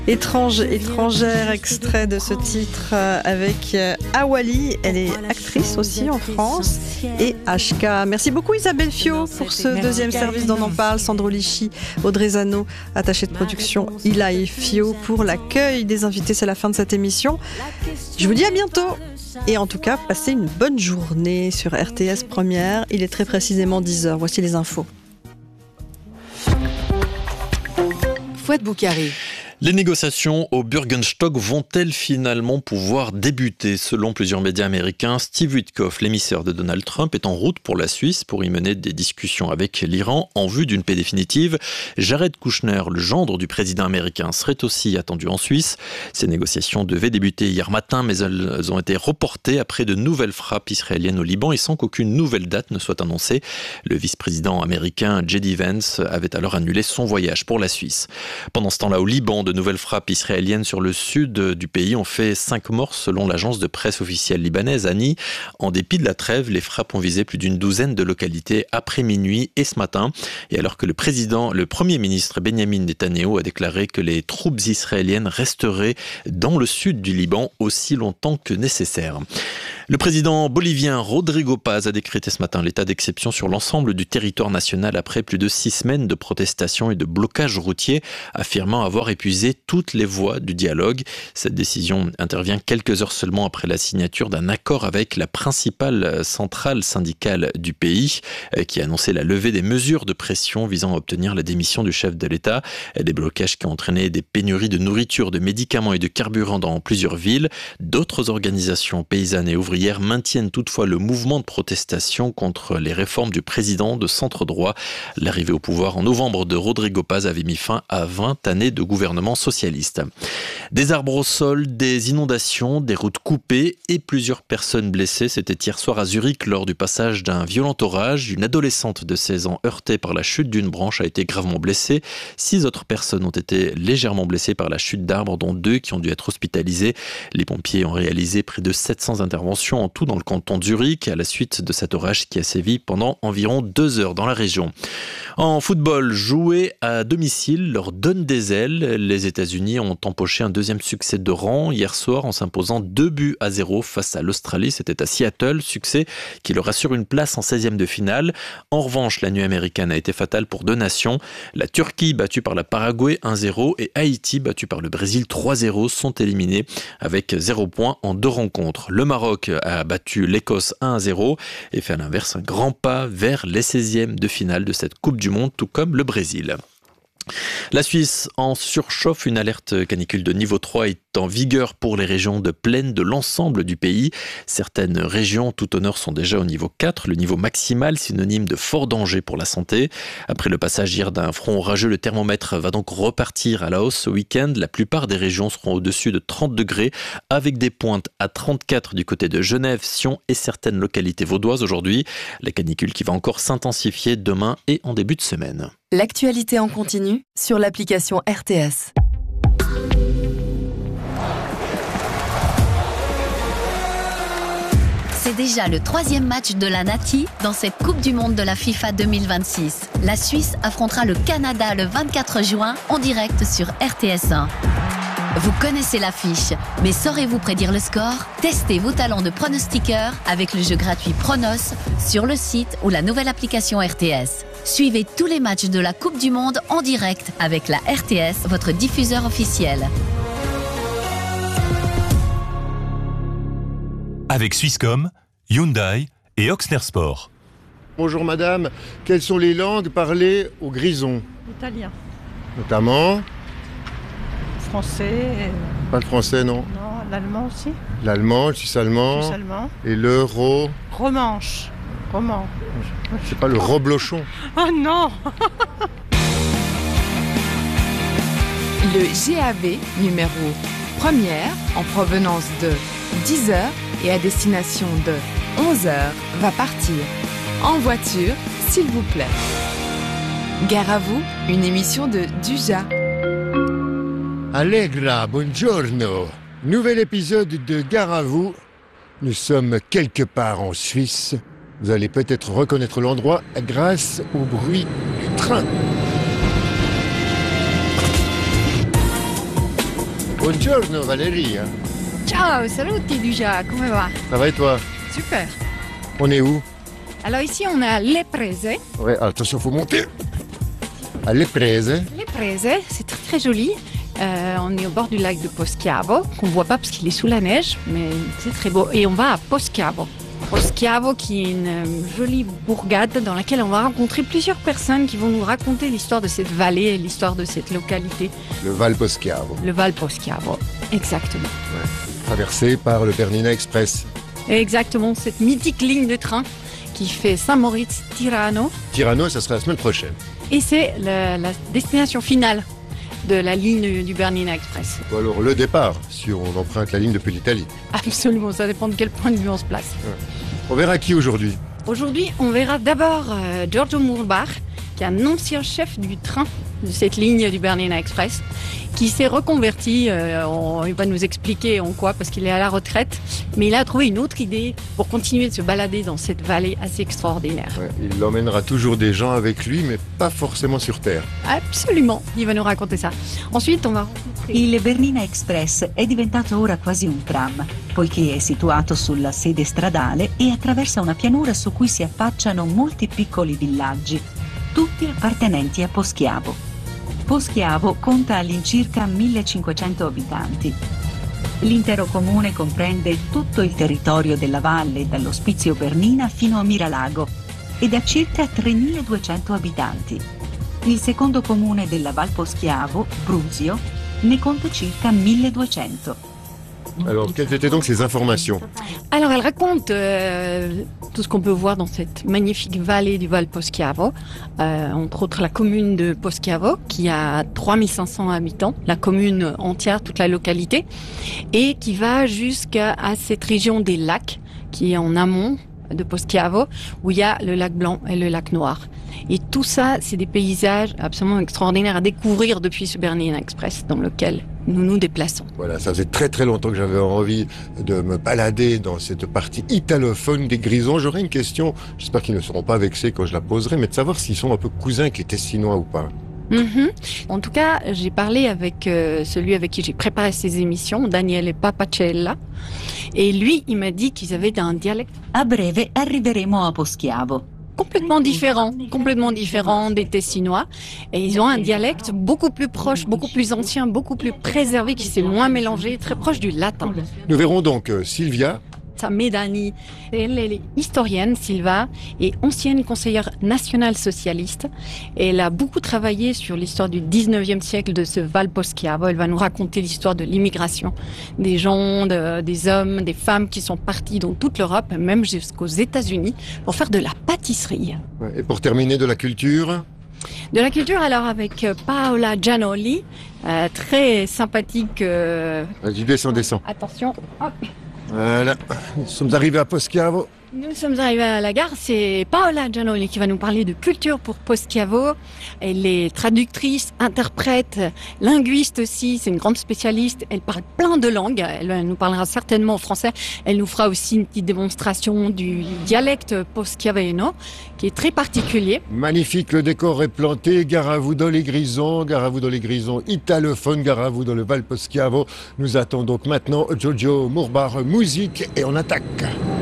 Étrangère, extrait de ce titre avec Awali. Elle est actrice aussi en France. Et HK. Merci beaucoup Isabelle Fio pour ce deuxième service dont on parle. Sandro Lichy, Audrey Zano, attachée de production Ilaï Fio pour l'accueil des invités. C'est la fin de cette émission. Je vous dis à bientôt. Et en tout cas, passez une bonne journée sur RTS Première. Il est très précisément 10h. Voici les infos. Fouad Boukari. Les négociations au Bürgenstock vont-elles finalement pouvoir débuter ? Selon plusieurs médias américains, Steve Witkoff, l'émissaire de Donald Trump, est en route pour la Suisse pour y mener des discussions avec l'Iran en vue d'une paix définitive. Jared Kushner, le gendre du président américain, serait aussi attendu en Suisse. Ces négociations devaient débuter hier matin, mais elles ont été reportées après de nouvelles frappes israéliennes au Liban et sans qu'aucune nouvelle date ne soit annoncée. Le vice-président américain J.D. Vance avait alors annulé son voyage pour la Suisse. Pendant ce temps-là, au Liban, de nouvelles frappes israéliennes sur le sud du pays ont fait 5 morts selon l'agence de presse officielle libanaise ANI. En dépit de la trêve, les frappes ont visé plus d'une douzaine de localités après minuit et ce matin. Et alors que le premier ministre Benjamin Netanyahou a déclaré que les troupes israéliennes resteraient dans le sud du Liban aussi longtemps que nécessaire. Le président bolivien Rodrigo Paz a décrété ce matin l'état d'exception sur l'ensemble du territoire national après plus de 6 semaines de protestations et de blocages routiers, affirmant avoir épuisé toutes les voies du dialogue. Cette décision intervient quelques heures seulement après la signature d'un accord avec la principale centrale syndicale du pays, qui a annoncé la levée des mesures de pression visant à obtenir la démission du chef de l'État. Des blocages qui ont entraîné des pénuries de nourriture, de médicaments et de carburant dans plusieurs villes. D'autres organisations paysannes et ouvrières maintiennent toutefois le mouvement de protestation contre les réformes du président de centre-droit. L'arrivée au pouvoir en novembre de Rodrigo Paz avait mis fin à 20 années de gouvernement socialiste. Des arbres au sol, des inondations, des routes coupées et plusieurs personnes blessées. C'était hier soir à Zurich lors du passage d'un violent orage. Une adolescente de 16 ans heurtée par la chute d'une branche a été gravement blessée. 6 autres personnes ont été légèrement blessées par la chute d'arbres, dont 2 qui ont dû être hospitalisées. Les pompiers ont réalisé près de 700 interventions en tout dans le canton de Zurich à la suite de cet orage qui a sévi pendant environ 2 heures dans la région. En football, jouer à domicile leur donne des ailes. Les États-Unis ont empoché un deuxième succès de rang hier soir en s'imposant 2-0 face à l'Australie. C'était à Seattle, succès qui leur assure une place en 16e de finale. En revanche, la nuit américaine a été fatale pour 2 nations. La Turquie, battue par la Paraguay 1-0 et Haïti, battue par le Brésil 3-0, sont éliminés avec 0 point en 2 rencontres. Le Maroc a battu l'Écosse 1-0 et fait à l'inverse un grand pas vers les 16e de finale de cette Coupe du Monde, tout comme le Brésil. La Suisse en surchauffe, une alerte canicule de niveau 3 est en vigueur pour les régions de plaine de l'ensemble du pays. Certaines régions tout au nord sont déjà au niveau 4, le niveau maximal synonyme de fort danger pour la santé. Après le passage hier d'un front orageux, le thermomètre va donc repartir à la hausse ce week-end. La plupart des régions seront au-dessus de 30 degrés avec des pointes à 34 du côté de Genève, Sion et certaines localités vaudoises aujourd'hui. La canicule qui va encore s'intensifier demain et en début de semaine. L'actualité en continu sur l'application RTS. C'est déjà le 3e match de la Nati dans cette Coupe du Monde de la FIFA 2026. La Suisse affrontera le Canada le 24 juin en direct sur RTS1. Vous connaissez l'affiche, mais saurez-vous prédire le score ? Testez vos talents de pronostiqueur avec le jeu gratuit Pronos sur le site ou la nouvelle application RTS. Suivez tous les matchs de la Coupe du Monde en direct avec la RTS, votre diffuseur officiel. Avec Swisscom, Hyundai et Oxner Sport. Bonjour madame, quelles sont les langues parlées au Grison ? Italien. Notamment ? Français. Pas le français, non ? Non, l'allemand aussi. L'allemand, le suisse-allemand. Suisse-allemand. Et le Romanche. Roman. C'est pas le reblochon. Oh non. Le GAV numéro 1er en provenance de 10h et à destination de 11h va partir. En voiture, s'il vous plaît. Gare à vous, une émission de Duja. Allegra, buongiorno. Nouvel épisode de Gare à vous. Nous sommes quelque part en Suisse. Vous allez peut-être reconnaître l'endroit grâce au bruit du train. Buongiorno Valérie. Ciao, saluti Duja, come va? Ça va et toi? Super. On est où? Alors ici on est à Les Prese. Ouais, attention, faut monter. À Les Prese. Les Prese, c'est très très joli. On est au bord du lac de Poschiavo, qu'on ne voit pas parce qu'il est sous la neige, mais c'est très beau. Et on va à Poschiavo. Poschiavo qui est une jolie bourgade dans laquelle on va rencontrer plusieurs personnes qui vont nous raconter l'histoire de cette vallée et l'histoire de cette localité. Le Val Poschiavo. Le Val Poschiavo, exactement. Ouais. Traversé par le Bernina Express. Exactement, cette mythique ligne de train qui fait Saint-Moritz-Tirano. Tirano, ça sera la semaine prochaine. Et c'est la destination finale de la ligne du Bernina Express. Ou alors le départ, si on emprunte la ligne depuis l'Italie. Absolument, ça dépend de quel point de vue on se place. Ouais. On verra qui aujourd'hui? Aujourd'hui, on verra d'abord Giorgio Murbar, qui est un ancien chef du train de cette ligne du Bernina Express, qui s'est reconverti, il va nous expliquer en quoi, parce qu'il est à la retraite, mais il a trouvé une autre idée pour continuer de se balader dans cette vallée assez extraordinaire. Ouais, il emmènera toujours des gens avec lui, mais pas forcément sur Terre. Absolument, il va nous raconter ça. Ensuite, on va rencontrer... Il Bernina Express è diventato ora quasi un tram, poiché è situato sulla sede stradale e attraversa una pianura su cui si affacciano molti piccoli villaggi, tutti appartenenti a Poschiavo. Poschiavo conta all'incirca 1500 abitanti. L'intero comune comprende tutto il territorio della valle, dall'Ospizio Bernina fino a Miralago, ed ha circa 3200 abitanti. Il secondo comune della Val Poschiavo, Brusio, ne conta circa 1200. Alors, quelles étaient donc ces informations? Alors, elle raconte tout ce qu'on peut voir dans cette magnifique vallée du Val Poschiavo, entre autres la commune de Poschiavo, qui a 3500 habitants, la commune entière, toute la localité, et qui va jusqu'à cette région des lacs, qui est en amont de Poschiavo, où il y a le lac Blanc et le lac Noir. Et tout ça, c'est des paysages absolument extraordinaires à découvrir depuis ce Bernina Express dans lequel nous nous déplaçons. Voilà, ça faisait très très longtemps que j'avais envie de me balader dans cette partie italophone des Grisons. J'aurais une question, j'espère qu'ils ne seront pas vexés quand je la poserai, mais de savoir s'ils sont un peu cousins qui étaient tessinois ou pas. En tout cas, j'ai parlé avec celui avec qui j'ai préparé ces émissions, Daniele Papacella, et lui, il m'a dit qu'ils avaient un dialecte. A breve arriveremo a Poschiavo. Complètement différent des Tessinois. Et ils ont un dialecte beaucoup plus proche, beaucoup plus ancien, beaucoup plus préservé, qui s'est moins mélangé, très proche du latin. Nous verrons donc Silvia. Medani, elle est historienne, Silva, et ancienne conseillère nationale socialiste. Et elle a beaucoup travaillé sur l'histoire du 19e siècle de ce Val Poschiavo. Elle va nous raconter l'histoire de l'immigration, des gens, des hommes, des femmes qui sont partis dans toute l'Europe, même jusqu'aux États-Unis, pour faire de la pâtisserie. Et pour terminer, de la culture? De la culture, alors, avec Paola Gianoli, très sympathique. Vas-y, descends. Attention, hop. Voilà, nous sommes arrivés à Poschiavo. Nous sommes arrivés à la gare, c'est Paola Gianoli qui va nous parler de culture pour Poschiavo. Elle est traductrice, interprète, linguiste aussi, c'est une grande spécialiste. Elle parle plein de langues, elle nous parlera certainement en français. Elle nous fera aussi une petite démonstration du dialecte poschiaveno, qui est très particulier. Magnifique, le décor est planté, gare à vous dans les Grisons, italophone, gare à vous dans le Val Poschiavo. Nous attendons donc maintenant Giorgio Murbar, musique, et on attaque.